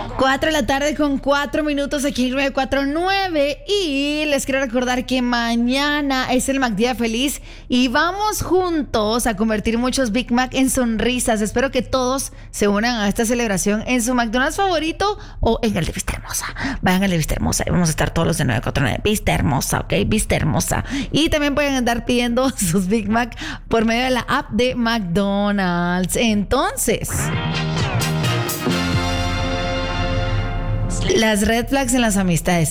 4 de la tarde con 4 minutos aquí en 949 y les quiero recordar que mañana es el McDía Feliz y vamos juntos a convertir muchos Big Mac en sonrisas. Espero que todos se unan a esta celebración en su McDonald's favorito o en el de Vista Hermosa. Vayan al de Vista Hermosa y vamos a estar todos los de 949. Vista Hermosa, ¿ok? Vista Hermosa. Y también pueden andar pidiendo sus Big Mac por medio de la app de McDonald's. Entonces, las red flags en las amistades.